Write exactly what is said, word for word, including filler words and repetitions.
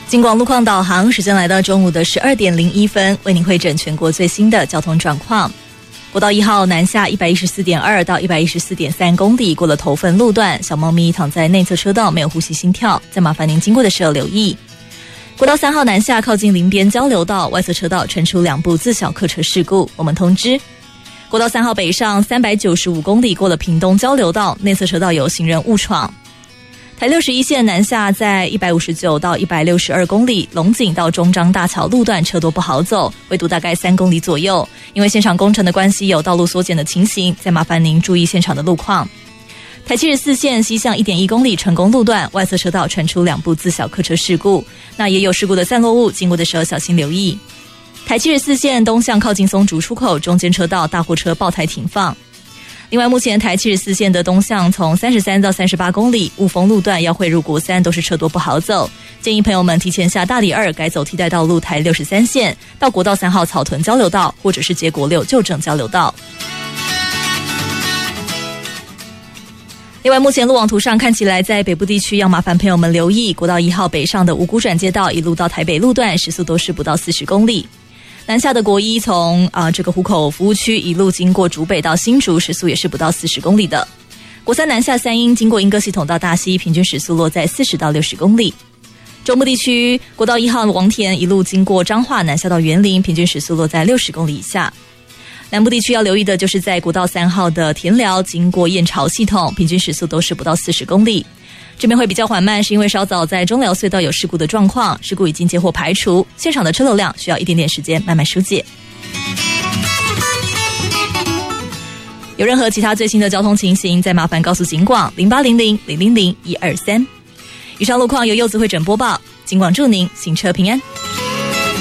警广路况导航，时间来到中午的十二点零一分，为您汇整全国最新的交通状况。国道一号南下一百一十四点二到一百一十四点三公里，过了头份路段，小猫咪躺在内侧车道，没有呼吸心跳，再麻烦您经过的时候留意。国道三号南下靠近林边交流道外侧车道传出两部自小客车事故，我们通知。国道三号北上三百九十五公里，过了屏东交流道，内侧车道有行人误闯。台六十一线南下在一百五十九到一百六十二公里，龙井到中彰大桥路段车多不好走，纬度大概三公里左右，因为现场工程的关系有道路缩减的情形，再麻烦您注意现场的路况。台七十四线西向 一点一公里成功路段外侧车道传出两部自小客车事故，那也有事故的散落物，经过的时候小心留意。台七十四线东向靠近松竹出口中间车道大货车爆胎停放。另外，目前台七十四线的东向从三十三到三十八公里雾峰路段要汇入国三都是车多不好走，建议朋友们提前下大里二改走替代道路台六十三线到国道三号草屯交流道，或者是接国六旧正交流道。另外，目前路网图上看起来，在北部地区要麻烦朋友们留意国道一号北上的五股转接道一路到台北路段时速都是不到四十公里。南下的国一从啊、呃、这个湖口服务区一路经过竹北到新竹，时速也是不到四十公里的。国三南下三鶯经过莺歌系统到大溪，平均时速落在四十到六十公里。中部地区国道一号王田一路经过彰化南下到员林，平均时速落在六十公里以下。南部地区要留意的就是在国道三号的田寮经过燕巢系统，平均时速都是不到四十公里。这边会比较缓慢，是因为稍早在中寮隧道有事故的状况，事故已经接获排除，现场的车流量需要一点点时间慢慢疏解。有任何其他最新的交通情形，再麻烦告诉警广零八零零零零零一二三。以上路况由柚子会诊播报，警广祝您行车平安。